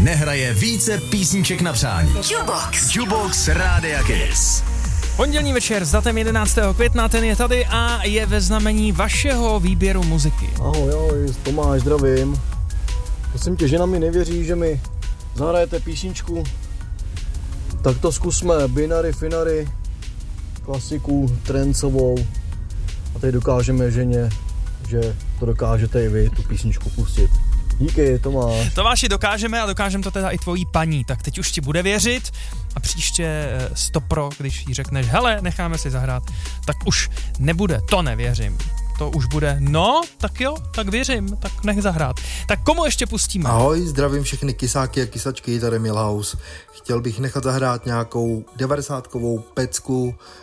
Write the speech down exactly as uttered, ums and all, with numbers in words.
nehraje více písniček na přání. Jukebox. Jukebox Rádia Kiss. Pondělní večer s datem jedenáctého května, ten je tady a je ve znamení vašeho výběru muziky. Ahoj, ahoj, Tomáš, zdravím. Prosím tě, žena mi nevěří, že mi zahrajete písničku. Tak to zkusme, Binary, Finary, klasiku, trencovou. A teď dokážeme ženě, že to dokážete i vy, tu písničku pustit. Díky, Tomáš. Tomáši, dokážeme a dokážeme to teda i tvojí paní, tak teď už ti bude věřit a příště stopro, když jí řekneš, hele, necháme si zahrát, tak už nebude, to nevěřím. To už bude, no, tak jo, tak věřím, tak nech zahrát. Tak komu ještě pustíme? Ahoj, zdravím všechny kysáky a kysačky, tady Milhouse. Chtěl bych nechat zahrát nějakou devadesátkovou pecku,